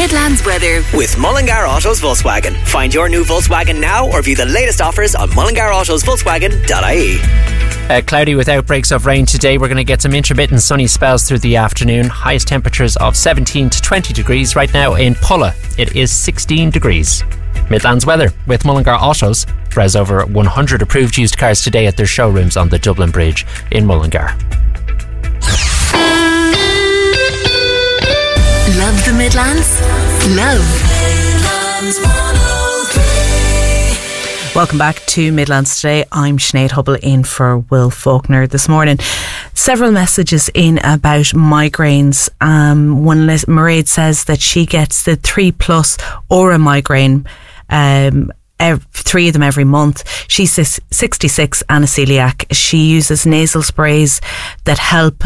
Midlands weather with Mullingar Autos Volkswagen. Find your new Volkswagen now or view the latest offers on mullingarautos.volkswagen.ie. Cloudy with outbreaks of rain today. We're going to get some intermittent sunny spells through the afternoon. Highest temperatures of 17 to 20 degrees. Right now in Pulla, it is 16 degrees. Midlands weather with Mullingar Autos. Browse over 100 approved used cars today at their showrooms on the Dublin Bridge in Mullingar. Love the Midlands? Love Midlands 103. Welcome back to Midlands Today. I'm Sinead Hubble in for Will Faulkner this morning. Several messages in about migraines. One Mairead says that she gets the 3+ Aura migraine, 3 of them every month. She's 66 and a celiac. She uses nasal sprays that help,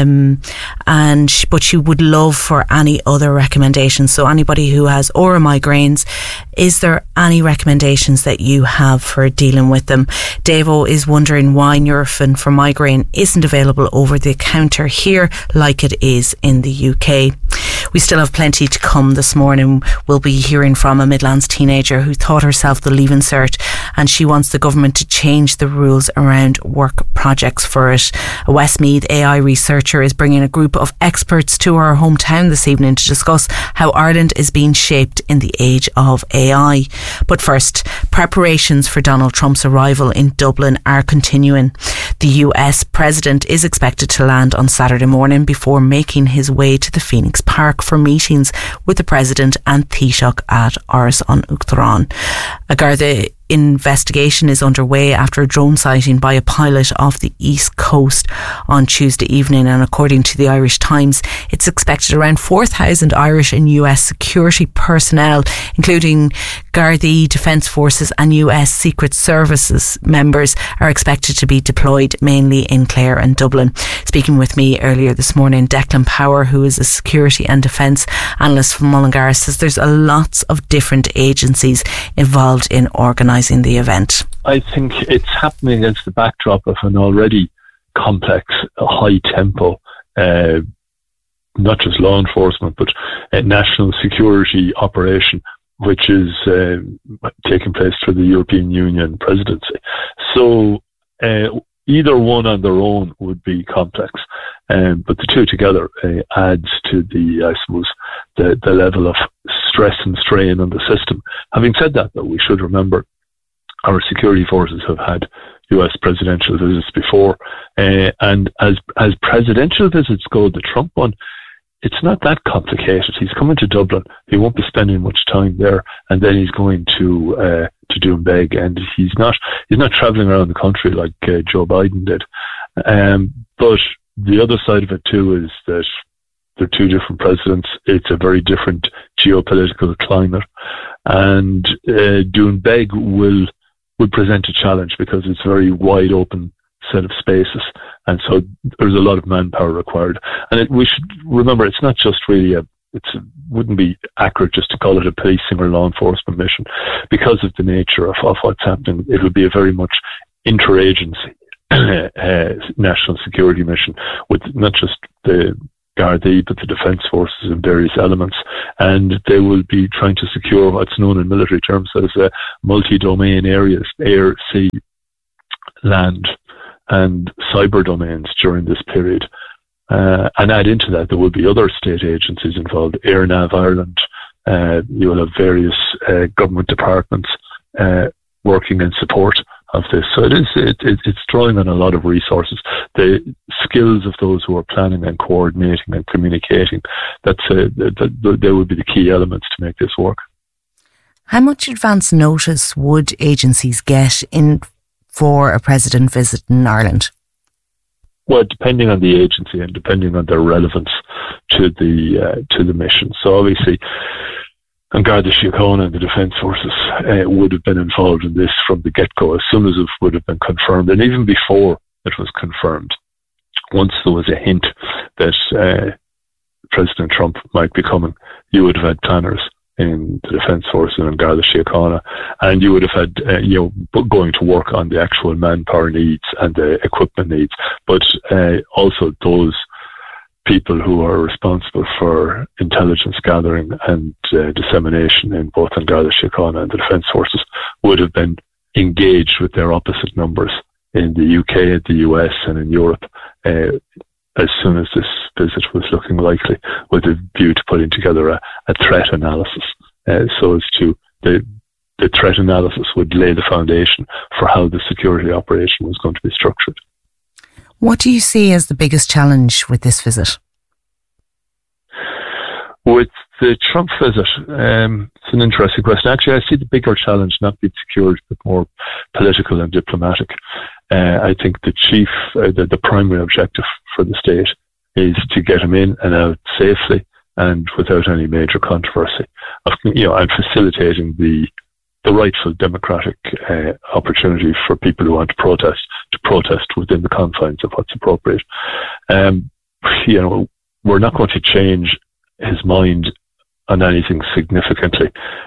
but she would love for any other recommendations. So anybody who has Aura migraines, is there any recommendations that you have for dealing with them? Davo is wondering why Nurofen for migraine isn't available over the counter here like it is in the UK. We still have plenty to come this morning. We'll be hearing from a Midlands teenager who taught herself the Leaving Cert, and she wants the government to change the rules around work projects for it. A Westmeath AI researcher is bringing a group of experts to our hometown this evening to discuss how Ireland is being shaped in the age of AI. But first, preparations for Donald Trump's arrival in Dublin are continuing. The US president is expected to land on Saturday morning before making his way to the Phoenix Park for meetings with the president and Taoiseach at Áras an Uachtaráin. A Garda investigation is underway after a drone sighting by a pilot off the East Coast on Tuesday evening, and according to the Irish Times, it's expected around 4,000 Irish and US security personnel, including Gardaí, Defence Forces and US Secret Services members, are expected to be deployed mainly in Clare and Dublin. Speaking with me earlier this morning, Declan Power, who is a security and defence analyst from Mullingar, says there's lots of different agencies involved in organising the event. I think it's happening against the backdrop of an already complex, high tempo, not just law enforcement, but a national security operation, which is taking place for the European Union presidency. So either one on their own would be complex, but the two together adds to the, I suppose, the level of stress and strain on the system. Having said that, though, we should remember our security forces have had US presidential visits before, and as presidential visits go, the Trump one, it's not that complicated. He's coming to Dublin. He won't be spending much time there, and then he's going to Doonbeg, and he's not travelling around the country like Joe Biden did. But the other side of it too is that they're two different presidents. It's a very different geopolitical climate, and Doonbeg will present a challenge because it's a very wide open set of spaces, and so there's a lot of manpower required. And we should remember, it's not just really wouldn't be accurate just to call it a policing or law enforcement mission, because of the nature of what's happening. It would be a very much interagency national security mission with not just the Gardaí, but the Defence Forces and various elements, and they will be trying to secure what's known in military terms as multi-domain areas, air, sea, land and cyber domains during this period. And add into that, there will be other state agencies involved, AirNav Ireland, you will have various government departments working in support of this. So it's drawing on a lot of resources. The skills of those who are planning and coordinating and communicating, they would be the key elements to make this work. How much advance notice would agencies get in for a president visit in Ireland? Well, depending on the agency and depending on their relevance to the mission. So obviously, and Garda Síochána and the Defence Forces would have been involved in this from the get-go, as soon as it would have been confirmed, and even before it was confirmed. Once there was a hint that President Trump might be coming, you would have had planners in the Defence Forces and Garda Síochána, and you would have had going to work on the actual manpower needs and the equipment needs, but also those people who are responsible for intelligence gathering and dissemination in both An Garda Síochána and the Defence Forces would have been engaged with their opposite numbers in the UK, the US and in Europe as soon as this visit was looking likely, with a view to putting together a threat analysis so as to the threat analysis would lay the foundation for how the security operation was going to be structured. What do you see as the biggest challenge with this visit? With the Trump visit, it's an interesting question. Actually, I see the bigger challenge not being security, but more political and diplomatic. I think the primary objective for the state is to get him in and out safely and without any major controversy, and facilitating the rightful democratic opportunity for people who want to protest within the confines of what's appropriate. We're not going to change his mind on anything significantly,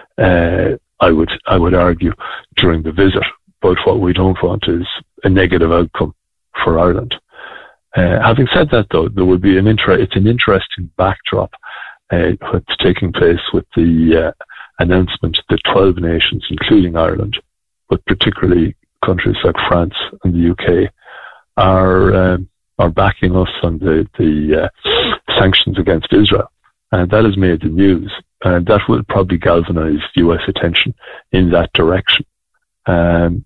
I would argue, during the visit. But what we don't want is a negative outcome for Ireland. Having said that, though, there will be it's an interesting backdrop what's taking place with the announcement that 12 nations, including Ireland, but particularly countries like France and the UK, are backing us on the sanctions against Israel. And that has made the news. And that will probably galvanise US attention in that direction. And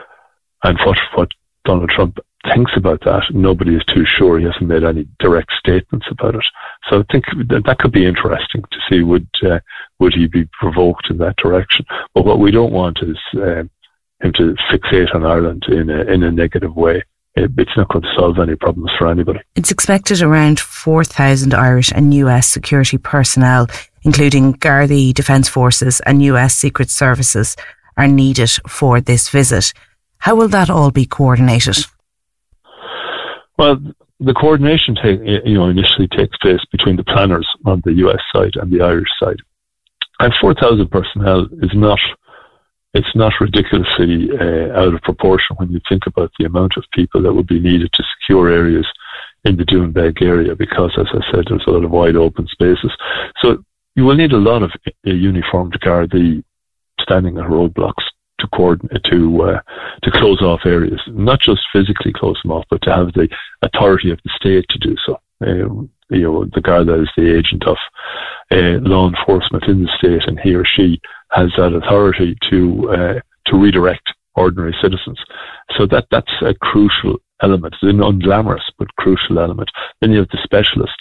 what Donald Trump thinks about that, nobody is too sure. He hasn't made any direct statements about it. So I think that could be interesting to see would he be provoked in that direction. But what we don't want is him to fixate on Ireland in a negative way. It's not going to solve any problems for anybody. It's expected around 4,000 Irish and US security personnel, including Gardaí, Defence Forces and US Secret Services, are needed for this visit. How will that all be coordinated? Well, the coordination initially takes place between the planners on the US side and the Irish side. And 4,000 personnel is not ridiculously out of proportion when you think about the amount of people that would be needed to secure areas in the Doonbeg area, because, as I said, there's a lot of wide open spaces. So you will need a lot of uniformed Gardaí standing at roadblocks to coordinate, to close off areas, not just physically close them off, but to have the authority of the state to do so. The Garda is the agent of law enforcement in the state, and he or she has that authority to redirect ordinary citizens. So that's a crucial element. It's an unglamorous but crucial element. Then you have the specialist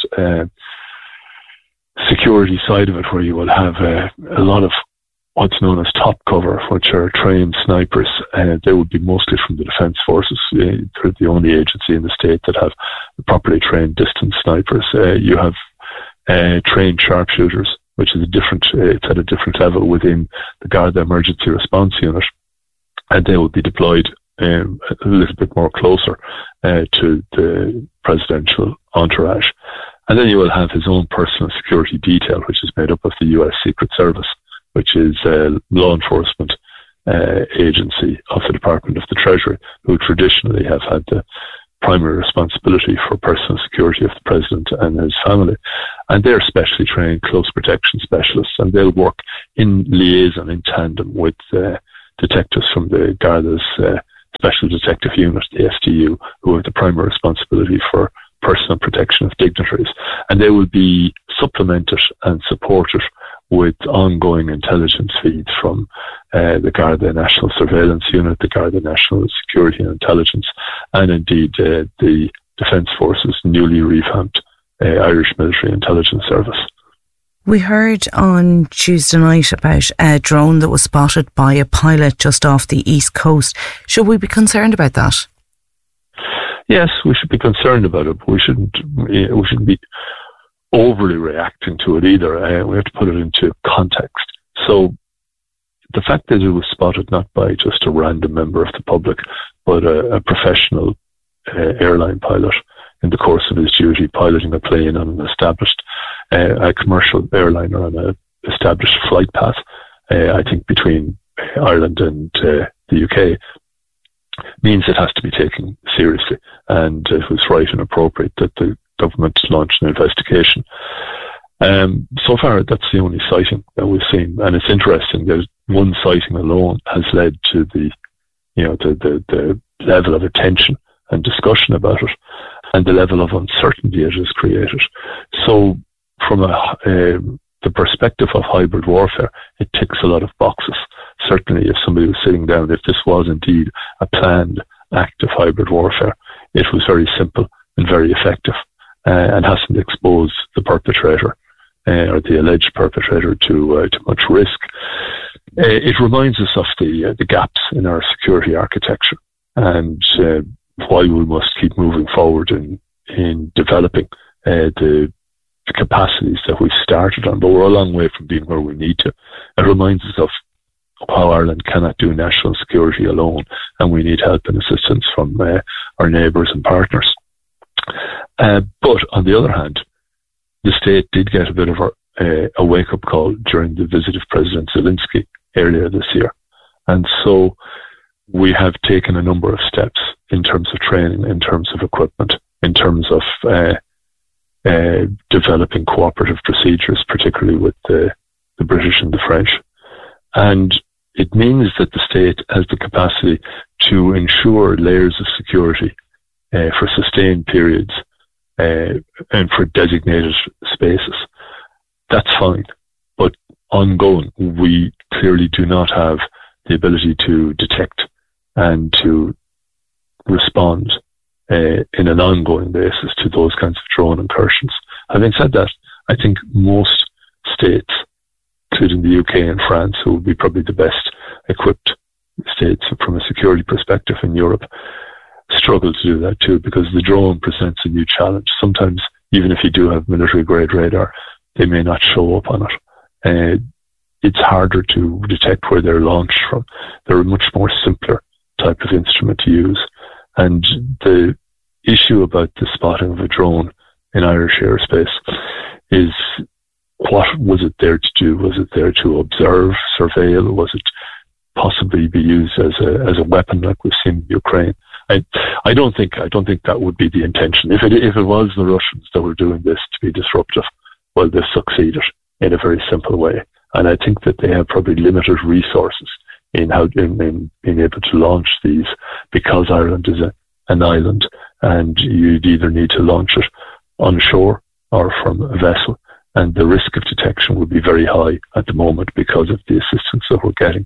security side of it, where you will have a lot of what's known as top cover, which are trained snipers. They would be mostly from the Defence Forces. They're the only agency in the state that have properly trained distance snipers. You have trained sharpshooters, which is it's at a different level within the Garda Emergency Response Unit, and they will be deployed a little bit more closer to the presidential entourage. And then you will have his own personal security detail, which is made up of the US Secret Service, which is a law enforcement agency of the Department of the Treasury, who traditionally have had the primary responsibility for personal security of the President and his family. And they're specially trained close protection specialists, and they'll work in liaison, in tandem with detectives from the Garda's Special Detective Unit, the STU, who have the primary responsibility for personal protection of dignitaries. And they will be supplemented and supported with ongoing intelligence feeds from the Garda National Surveillance Unit, the Garda National Security and Intelligence, and indeed the Defence Forces' newly revamped Irish Military Intelligence Service. We heard on Tuesday night about a drone that was spotted by a pilot just off the east coast. Should we be concerned about that? Yes, we should be concerned about it, but we shouldn't be overly reacting to it either. We have to put it into context. So the fact that it was spotted not by just a random member of the public, but a professional airline pilot in the course of his duty, piloting a plane on an established, a commercial airliner on an established flight path, I think between Ireland and the UK, means it has to be taken seriously. And it was right and appropriate that the government launched an investigation. So far, that's the only sighting that we've seen, and it's interesting that one sighting alone has led to the level of attention and discussion about it, and the level of uncertainty it has created. So, from the perspective of hybrid warfare, it ticks a lot of boxes. Certainly, if somebody was sitting down, if this was indeed a planned act of hybrid warfare, it was very simple and very effective, and hasn't exposed the perpetrator or the alleged perpetrator to much risk. It reminds us of the gaps in our security architecture, and why we must keep moving forward in developing the capacities that we've started on, but we're a long way from being where we need to. It reminds us of how Ireland cannot do national security alone, and we need help and assistance from our neighbours and partners. But on the other hand, the state did get a bit of a wake-up call during the visit of President Zelensky earlier this year. And so we have taken a number of steps in terms of training, in terms of equipment, in terms of developing cooperative procedures, particularly with the British and the French. And it means that the state has the capacity to ensure layers of security for sustained periods and for designated spaces. That's fine. But ongoing, we clearly do not have the ability to detect and to respond in an ongoing basis to those kinds of drone incursions. Having said that, I think most states, including the UK and France, who would be probably the best equipped states from a security perspective in Europe, struggle to do that too, because the drone presents a new challenge. Sometimes, even if you do have military-grade radar, they may not show up on it. It's harder to detect where they're launched from. They're a much more simpler type of instrument to use. And the issue about the spotting of a drone in Irish airspace is, what was it there to do? Was it there to observe, surveil? Was it possibly be used as a weapon like we've seen in Ukraine? I don't think that would be the intention. If it was the Russians that were doing this to be disruptive, well, they've succeeded in a very simple way. And I think that they have probably limited resources in being able to launch these, because Ireland is an island, and you'd either need to launch it on shore or from a vessel. And the risk of detection would be very high at the moment because of the assistance that we're getting.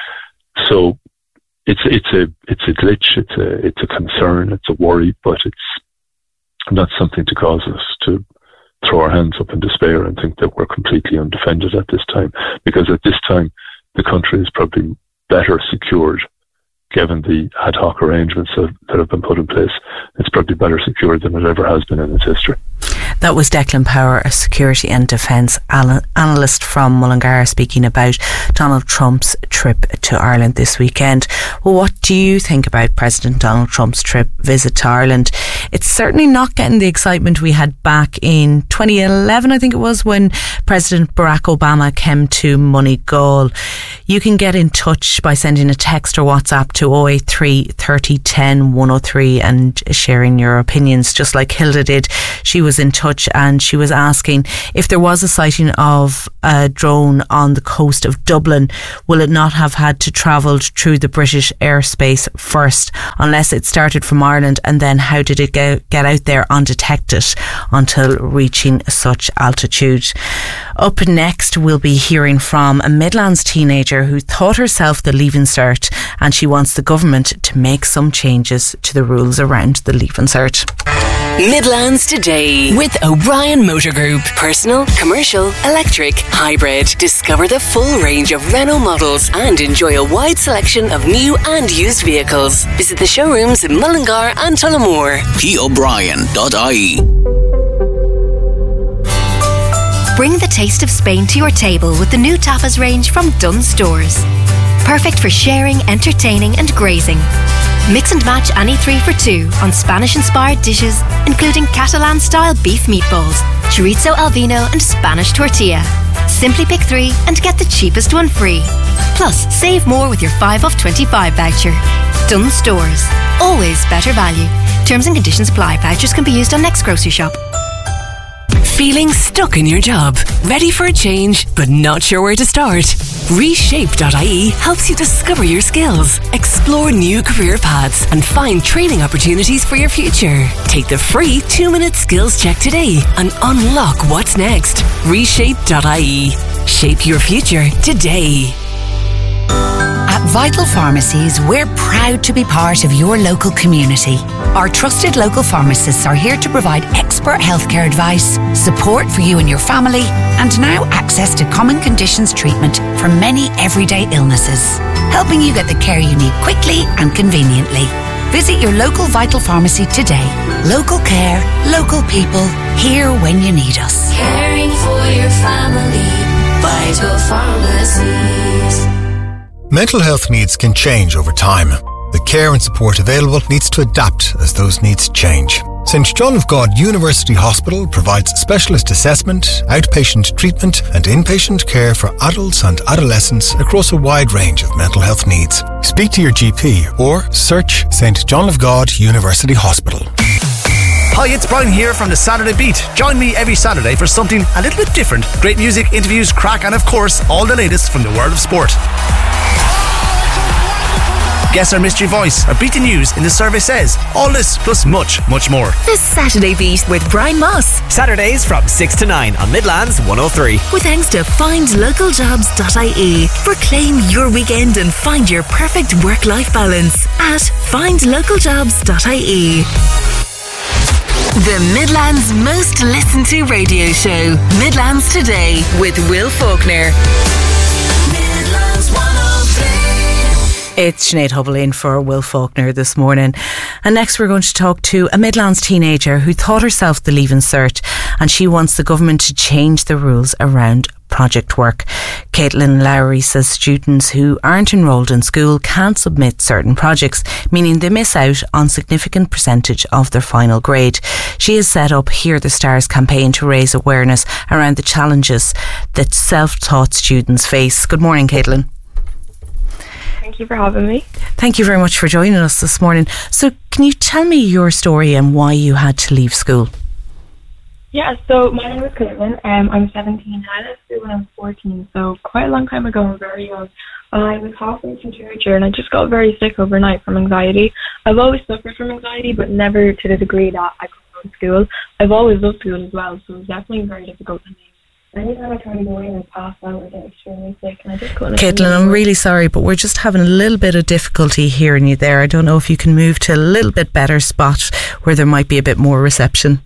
So it's a glitch, it's a concern, it's a worry, but it's not something to cause us to throw our hands up in despair and think that we're completely undefended at this time. Because at this time, the country is probably better secured, given the ad hoc arrangements that have been put in place. It's probably better secured than it ever has been in its history. That was Declan Power, a security and defence analyst from Mullingar, speaking about Donald Trump's trip to Ireland this weekend. Well, what do you think about President Donald Trump's visit to Ireland? It's certainly not getting the excitement we had back in 2011, I think it was, when President Barack Obama came to Moneygall. You can get in touch by sending a text or WhatsApp to 083 30 10 103 and sharing your opinions, just like Hilda did. She was in touch and she was asking, if there was a sighting of a drone on the coast of Dublin, will it not have had to travel through the British airspace first, unless it started from Ireland, and then how did it get out there undetected until reaching such altitude? Up next, we'll be hearing from a Midlands teenager who thought herself the Leaving Cert, and she wants the government to make some changes to the rules around the Leaving Cert. Midlands Today with O'Brien Motor Group. Personal, commercial, electric, hybrid. Discover the full range of Renault models and enjoy a wide selection of new and used vehicles. Visit the showrooms in Mullingar and Tullamore. PO'Brien.ie. Bring the taste of Spain to your table with the new tapas range from Dunnes Stores. Perfect for sharing, entertaining and grazing. Mix and match any 3 for 2 on Spanish-inspired dishes, including Catalan-style beef meatballs, chorizo al vino and Spanish tortilla. Simply pick 3 and get the cheapest one free. Plus, save more with your 5 off 25 voucher. Dunnes Stores. Always better value. Terms and conditions apply. Vouchers can be used on next grocery shop. Feeling stuck in your job? Ready for a change, but not sure where to start? Reshape.ie helps you discover your skills, explore new career paths, and find training opportunities for your future. Take the free 2-minute skills check today and unlock what's next. Reshape.ie. Shape your future today. At Vital Pharmacies, we're proud to be part of your local community. Our trusted local pharmacists are here to provide expert healthcare advice, support for you and your family, and now access to common conditions treatment for many everyday illnesses, helping you get the care you need quickly and conveniently. Visit your local Vital Pharmacy today. Local care, local people, here when you need us. Caring for your family, Vital Pharmacies. Mental health needs can change over time. The care and support available needs to adapt as those needs change. St John of God University Hospital provides specialist assessment, outpatient treatment and inpatient care for adults and adolescents across a wide range of mental health needs. Speak to your GP or search St John of God University Hospital. Hi, it's Brian here from the Saturday Beat. Join me every Saturday for something a little bit different. Great music, interviews, crack and of course all the latest from the world of sport. Guess our mystery voice, or beat the news in the survey says. All this plus much, much more. The Saturday Beat with Brian Moss. Saturdays from 6 to 9 on Midlands 103. With thanks to findlocaljobs.ie. Proclaim your weekend and find your perfect work-life balance at findlocaljobs.ie. The Midlands' most listened to radio show, Midlands Today with Will Faulkner. Midlands 103. It's Sinead Hubble in for Will Faulkner this morning. And next we're going to talk to a Midlands teenager who taught herself the Leaving Cert, and she wants the government to change the rules around project work. Caitlin Lowry says students who aren't enrolled in school can't submit certain projects, meaning they miss out on significant percentage of their final grade. She has set up Hear the Stars campaign to raise awareness around the challenges that self-taught students face. Good morning, Caitlin. Thank you for having me. Thank you very much for joining us this morning. So can you tell me your story and why you had to leave school? Yeah, so my name is Caitlin. I'm 17. I left school when I was 14, so quite a long time ago. I'm very young. I was halfway through third year and I just got very sick overnight from anxiety. I've always suffered from anxiety, but never to the degree that I couldn't go to school. I've always loved school as well, so it was definitely very difficult for me. Anytime I tried to go in and pass out, I get extremely sick and I just couldn't. Caitlin, I'm really sorry, but we're just having a little bit of difficulty hearing you there. I don't know if you can move to a little bit better spot where there might be a bit more reception.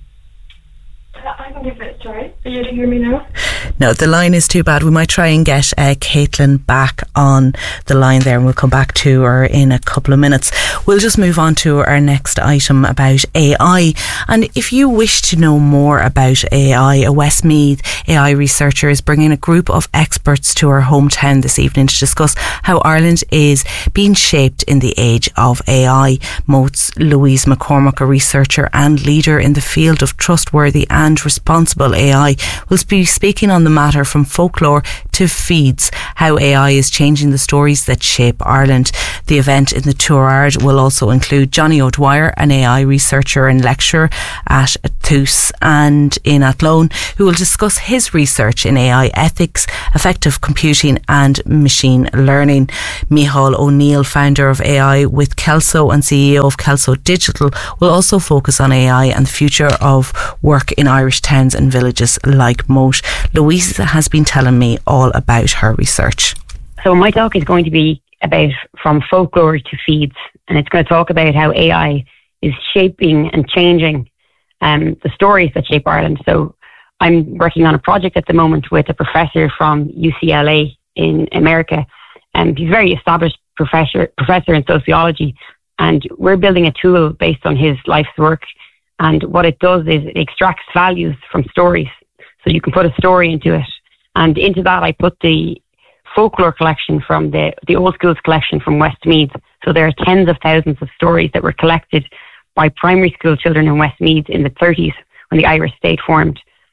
I can give it a try. Are you able to hear me now? No, the line is too bad. We might try and get Caitlin back on the line there and we'll come back to her in a couple of minutes. We'll just move on to our next item about AI. And if you wish to know more about AI, a Westmeath AI researcher is bringing a group of experts to our hometown this evening to discuss how Ireland is being shaped in the age of AI. Moat's Louise McCormack, a researcher and leader in the field of trustworthy and responsible AI, will be speaking on the matter from folklore to feeds, how AI is changing the stories that shape Ireland. The event in the Tourard will also include Johnny O'Dwyer, an AI researcher and lecturer at TUS and in Athlone, who will discuss his research in AI ethics, effective computing and machine learning. Micheál O'Neill, founder of AI with Kelso and CEO of Kelso Digital, will also focus on AI and the future of work in Irish towns and villages like Moat. Louise has been telling me all about her research. So my talk is going to be about from folklore to feeds, and it's going to talk about how AI is shaping and changing the stories that shape Ireland. So I'm working on a project at the moment with a professor from UCLA in America, and he's a very established professor in sociology, and we're building a tool based on his life's work. And what it does is it extracts values from stories. So you can put a story into it. And into that I put the folklore collection from the Old Schools collection from Westmeath. So there are tens of thousands of stories that were collected by primary school children in Westmeath in the 30s when the Irish state formed.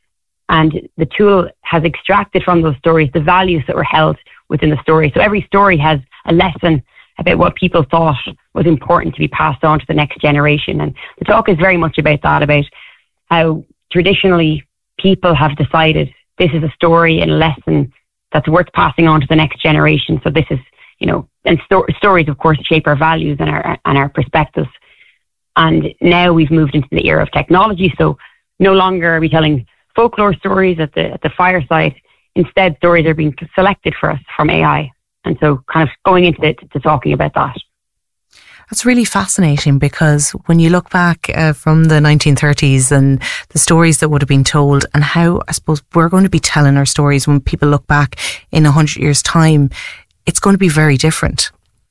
And the tool has extracted from those stories the values that were held within the story. So every story has a lesson about what people thought was important to be passed on to the next generation. And the talk is very much about that, about how traditionally people have decided this is a story and a lesson that's worth passing on to the next generation. So this is, and stories, of course, shape our values and our perspectives. And now we've moved into the era of technology. So no longer are we telling folklore stories at the fireside. Instead, stories are being selected for us from AI. And so kind of going into talking about that. That's really fascinating, because when you look back from the 1930s and the stories that would have been told, and how, I suppose, we're going to be telling our stories when people look back in 100 years' time, it's going to be very different.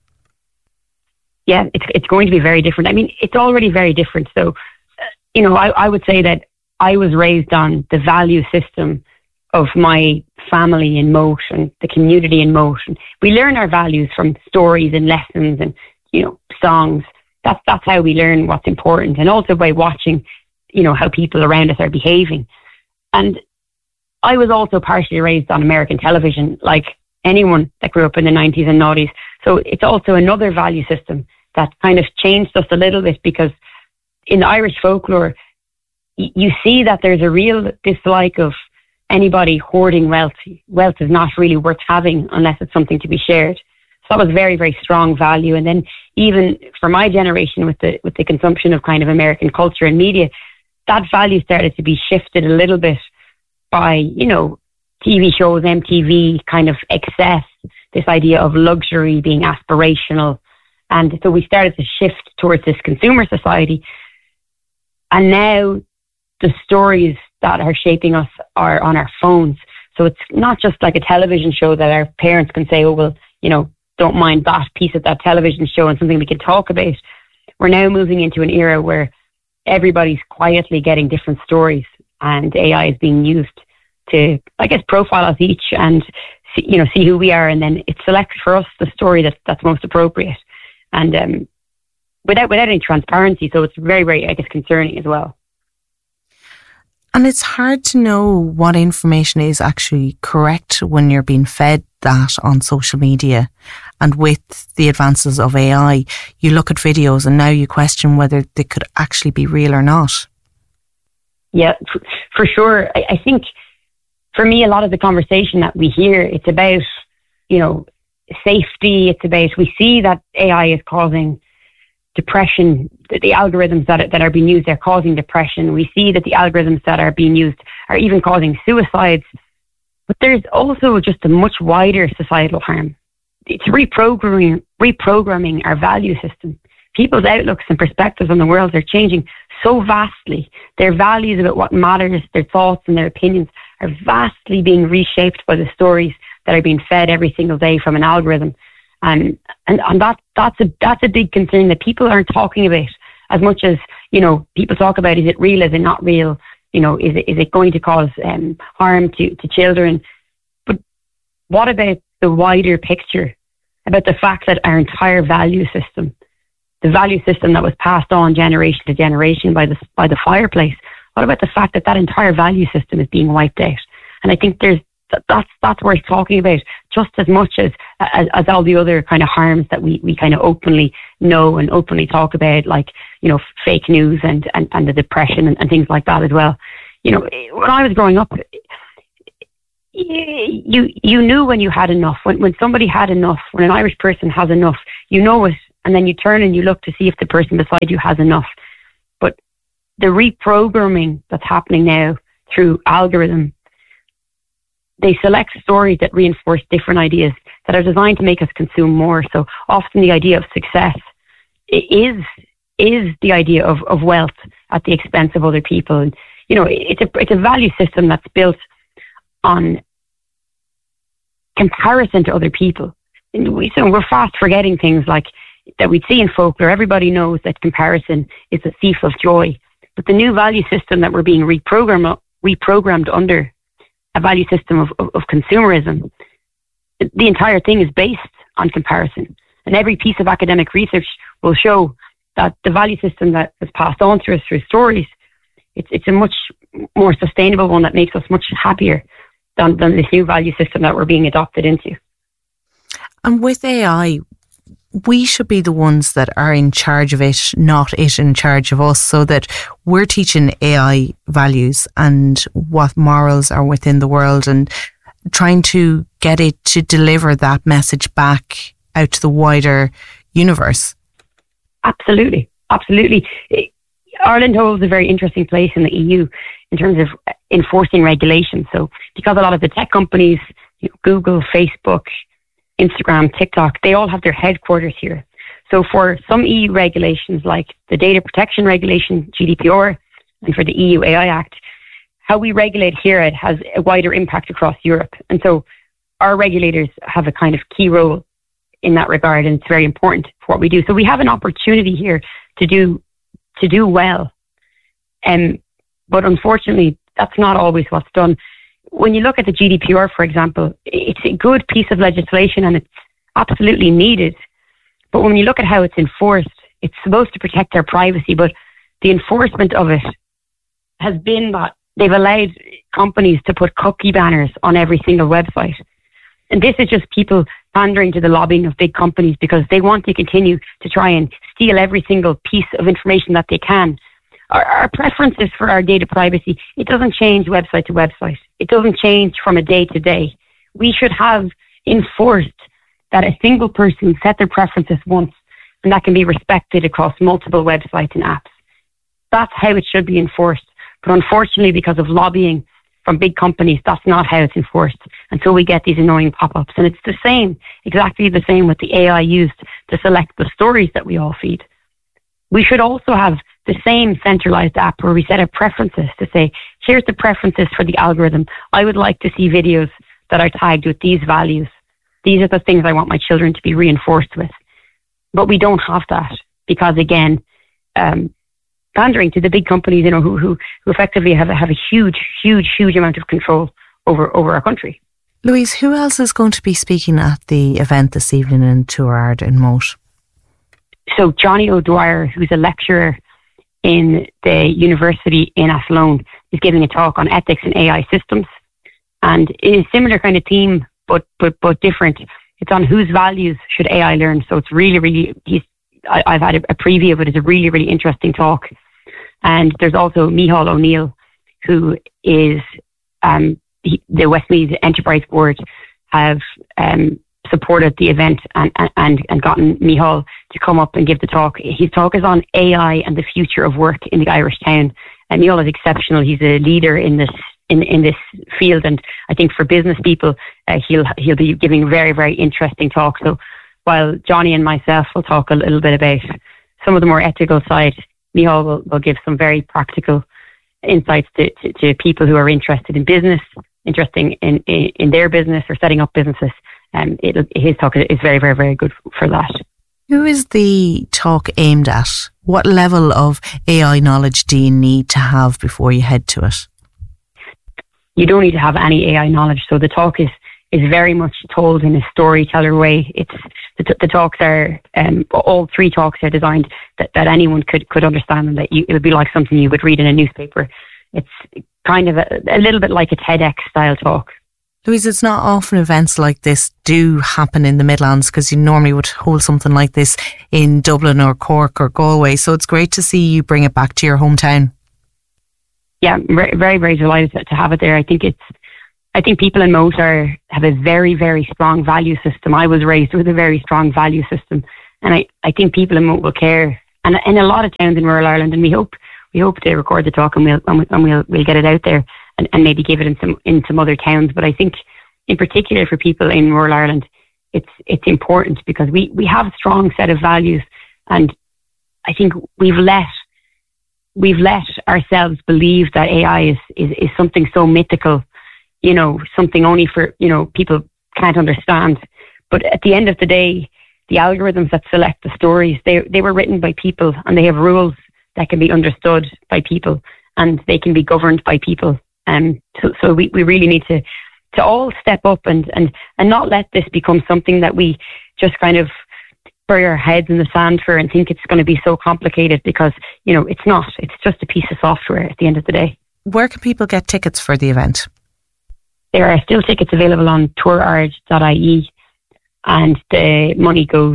Yeah, it's going to be very different. I mean, it's already very different. So, I would say that I was raised on the value system of my family in motion, the community in motion. We learn our values from stories and lessons and, songs. That's how we learn what's important. And also by watching, how people around us are behaving. And I was also partially raised on American television, like anyone that grew up in the 90s and 90s. So it's also another value system that kind of changed us a little bit, because in Irish folklore, you see that there's a real dislike of anybody hoarding wealth. Wealth is not really worth having unless it's something to be shared. So that was very, very strong value. And then even for my generation, with the consumption of kind of American culture and media, that value started to be shifted a little bit by, TV shows, MTV, kind of excess, this idea of luxury being aspirational. And so we started to shift towards this consumer society. And now the stories that are shaping us are on our phones. So it's not just like a television show that our parents can say, oh, well, don't mind that piece of that television show and something we can talk about. We're now moving into an era where everybody's quietly getting different stories, and AI is being used to, I guess, profile us each and see who we are, and then it selects for us the story that's most appropriate, and without any transparency. So it's very, very, I guess, concerning as well. And it's hard to know what information is actually correct when you're being fed that on social media. And with the advances of AI, you look at videos and now you question whether they could actually be real or not. Yeah, for sure. I think for me, a lot of the conversation that we hear, it's about, safety. It's about, we see that AI is causing depression. The algorithms that are being used are causing depression. We see that the algorithms that are being used are even causing suicides. But there's also just a much wider societal harm. It's reprogramming our value system. People's outlooks and perspectives on the world are changing so vastly. Their values about what matters, their thoughts and their opinions are vastly being reshaped by the stories that are being fed every single day from an algorithm. And that's a big concern that people aren't talking about as much as, people talk about, is it real, is it not real? Is it going to cause harm to children? But what about the wider picture, about the fact that our entire value system, the value system that was passed on generation to generation by the fireplace, what about the fact that entire value system is being wiped out? And I think that's worth talking about just as much as all the other kind of harms that we kind of openly know and openly talk about, like, fake news and the depression and things like that as well. When I was growing up, you knew when you had enough, when somebody had enough, when an Irish person has enough, you know it, and then you turn and you look to see if the person beside you has enough. But the reprogramming that's happening now through algorithm, they select stories that reinforce different ideas that are designed to make us consume more. So often the idea of success is the idea of wealth at the expense of other people. And, it's a value system that's built on comparison to other people. And we're fast forgetting things like that we'd see in folklore. Everybody knows that comparison is a thief of joy. But the new value system that we're being reprogrammed under, a value system of consumerism, the entire thing is based on comparison. And every piece of academic research will show that the value system that is passed on to us through stories, it's a much more sustainable one that makes us much happier than this new value system that we're being adopted into. And with AI, we should be the ones that are in charge of it, not it in charge of us, so that we're teaching AI values and what morals are within the world and trying to get it to deliver that message back out to the wider universe. Absolutely. Ireland holds a very interesting place in the EU in terms of enforcing regulations. So because a lot of the tech companies, Google, Facebook, Instagram, TikTok, they all have their headquarters here. So for some EU regulations like the Data Protection Regulation, GDPR, and for the EU AI Act, how we regulate here, it has a wider impact across Europe. And so our regulators have a kind of key role in that regard, and it's very important for what we do. So we have an opportunity here to do well. But unfortunately, that's not always what's done. When you look at the GDPR, for example, it's a good piece of legislation and it's absolutely needed. But when you look at how it's enforced, it's supposed to protect our privacy, but the enforcement of it has been that they've allowed companies to put cookie banners on every single website. And this is just people pandering to the lobbying of big companies because they want to continue to try and steal every single piece of information that they can. Our preferences for our data privacy, it doesn't change website to website. It doesn't change from a day to day. We should have enforced that a single person set their preferences once, and that can be respected across multiple websites and apps. That's how it should be enforced. But unfortunately, because of lobbying from big companies, that's not how it's enforced. And so we get these annoying pop-ups. And it's the same, exactly the same with the AI used to select the stories that we all feed. We should also have the same centralized app where we set up preferences to say, here's the preferences for the algorithm. I would like to see videos that are tagged with these values. These are the things I want my children to be reinforced with. But we don't have that because, again, pandering to the big companies, who effectively have a huge amount of control over our country. Louise, who else is going to be speaking at the event this evening in Tuareg in Moat? So Johnny O'Dwyer, who's a lecturer in the university in Athlone, is giving a talk on ethics in AI systems. And in a similar kind of theme, but different. It's on whose values should AI learn. So it's really, I've had a preview of it. It's a really interesting talk. And there's also Micheál O'Neill, who is the Westmeath Enterprise Board have supported the event and gotten Micheál to come up and give the talk. His talk is on AI and the future of work in the Irish town. And Micheál is exceptional. He's a leader in this field, and I think for business people, he'll be giving a very interesting talk. So while Johnny and myself will talk a little bit about some of the more ethical side, Micheál will give some very practical insights to people who are interested in business, interested in their business or setting up businesses. His talk is very good for that. Who is the talk aimed at? What level of AI knowledge do you need to have before you head to it? You don't need to have any AI knowledge. So the talk is very much told in a storyteller way. It's the talks are all three talks are designed that anyone could understand, and that it would be like something you would read in a newspaper. It's kind of a little bit like a TEDx style talk. Louise, it's not often events like this do happen in the Midlands, because you normally would hold something like this in Dublin or Cork or Galway. So it's great to see you bring it back to your hometown. Yeah, very delighted to have it there. I think people in Moat have a very strong value system. I was raised with a very strong value system, and I think people in Moat will care. And in a lot of towns in rural Ireland, and we hope to record the talk and we'll get it out there and maybe give it in some other towns. But I think in particular for people in rural Ireland, it's important because we have a strong set of values, and I think we've let ourselves believe that AI is something so mythical, something only for, people can't understand. But at the end of the day, the algorithms that select the stories, they were written by people, and they have rules that can be understood by people, and they can be governed by people. So we really need to all step up and not let this become something that we just kind of bury our heads in the sand for and think it's going to be so complicated, because, it's not. It's just a piece of software at the end of the day. Where can people get tickets for the event? There are still tickets available on tourarg.ie, and the money goes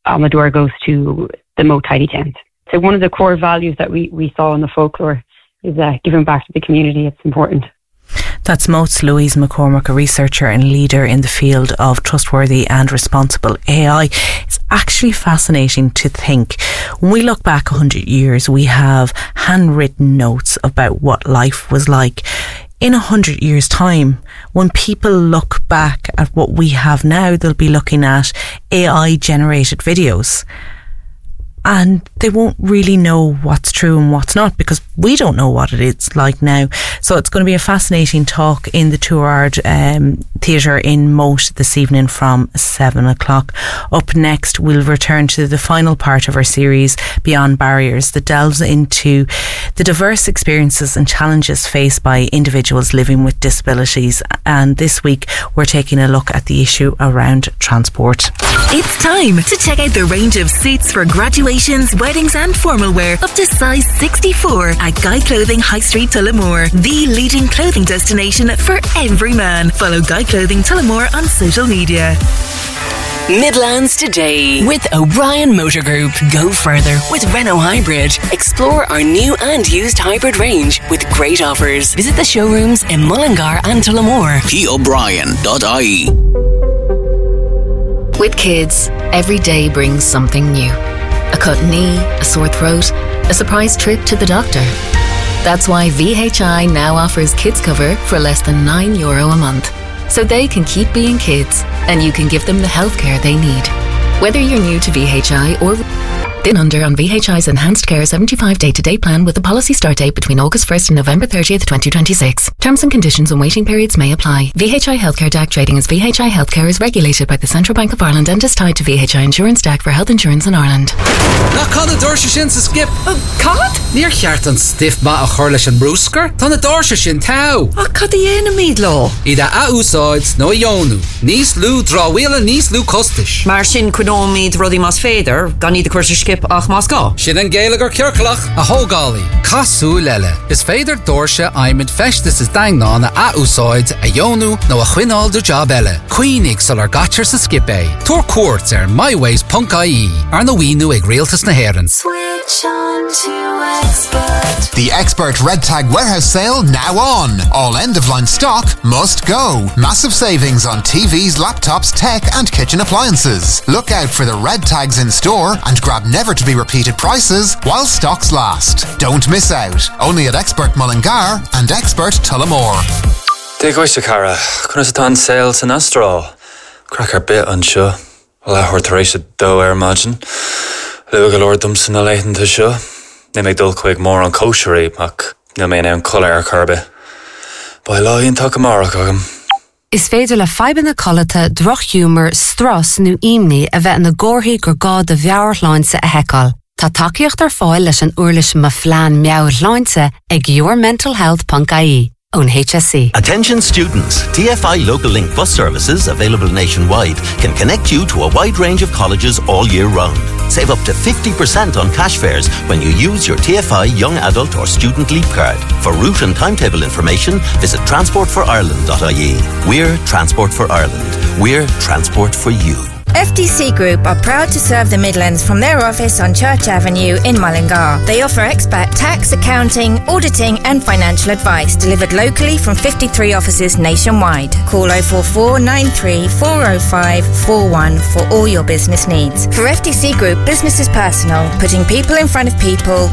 Amador goes to the Mo Tidy Towns. So one of the core values that we saw in the folklore is giving back to the community. It's important. That's Moat's Louise McCormack, a researcher and leader in the field of trustworthy and responsible AI. It's actually fascinating to think. When we look back 100 years, we have handwritten notes about what life was like. In 100 years' time, when people look back at what we have now, they'll be looking at AI-generated videos. And they won't really know what's true and what's not, because we don't know what it is like now. So it's going to be a fascinating talk in the 2-hour theatre in Moat this evening from 7 o'clock. Up next, we'll return to the final part of our series, Beyond Barriers, that delves into the diverse experiences and challenges faced by individuals living with disabilities. And this week, we're taking a look at the issue around transport. It's time to check out the range of suits for graduations, weddings and formal wear up to size 64 at Guy Clothing High Street Tullamore, the leading clothing destination for every man. Follow Guy Clothing Tullamore on social media. Midlands Today with O'Brien Motor Group. Go further with Renault Hybrid. Explore our new and used hybrid range with great offers. Visit the showrooms in Mullingar and Tullamore. PO'Brien.ie. With kids, every day brings something new. A cut knee, a sore throat, a surprise trip to the doctor. That's why VHI now offers kids cover for less than €9 a month. So they can keep being kids and you can give them the healthcare they need. Whether you're new to VHI or been under on VHI's Enhanced Care 75 day-to-day plan with a policy start date between August 1st and November 30th, 2026. Terms and conditions and waiting periods may apply. VHI Healthcare DAC trading as VHI Healthcare is regulated by the Central Bank of Ireland and is tied to VHI Insurance DAC for health insurance in Ireland. Na cad a dúirse sin sa skip. Cad? Níor cheart an stiff ma a chur leis an brúscar. Tá na dúirse sin tau. Cad a dhéana míad lá? Ida a úsáid nó a jónú. Níos lú dráhuila níos lú costais. Mar sin cuineáil míad rudí más féidir, gan iad a chuir sa skip ach más gá. Sin an Gaeilgeoir Cearclach a hógálaí. Casú leile. Is féidir dúirse aimid festas is daingnána a úsáid a jónú nó a chuineáil do job eile. Cuoinig sul ar gatir sa skip é. Tuair cuairt ar myways.ie ar na wínu ag rialtas na hérans. Switch on to Expert. The Expert Red Tag Warehouse Sale now on. All end-of-line stock must go. Massive savings on TVs, laptops, tech and kitchen appliances. Look out for the red tags in store and grab never-to-be-repeated prices while stocks last. Don't miss out. Only at Expert Mullingar and Expert Tullamore. Déaghaiste cara, chuna sa tá sale san Astrá. Crackar bit an seo. Lethir tar éis dó margin. Luag go Lord dum san na leighanta seo. Ní méid dul chuig mór an kosher ach ní mé an colour ar carbe. Ba láíonn tá amárach agam. Is féidir le feiban na colata, droch humor, stras nó imní a bheith na gcóthaí gur gád a bheabhar láinsa a heiceáil. Tá takeíocht ar fáil leis an uirlis ma phlean meabhar láinsa ag yourmentalhealth.ie. Own HSC. Attention students, TFI Local Link bus services available nationwide can connect you to a wide range of colleges all year round. Save up to 50% on cash fares when you use your TFI Young Adult or Student Leap card. For route and timetable information, visit transportforireland.ie. We're Transport for Ireland. We're Transport for you. FTC Group are proud to serve the Midlands from their office on Church Avenue in Mullingar. They offer expert tax, accounting, auditing and financial advice delivered locally from 53 offices nationwide. Call 044 93 405 41 for all your business needs. For FTC Group, business is personal, putting people in front of people